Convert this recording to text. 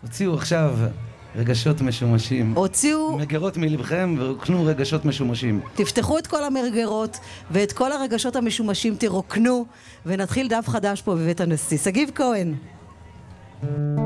הוציאו עכשיו רגשות משומשים. הוציאו... מגרות מלבכם ורוקנו רגשות משומשים. תפתחו את כל המרגרות ואת כל הרגשות המשומשים תרוקנו, ונתחיל דף חדש פה בבית הנשיא. סגיב כהן.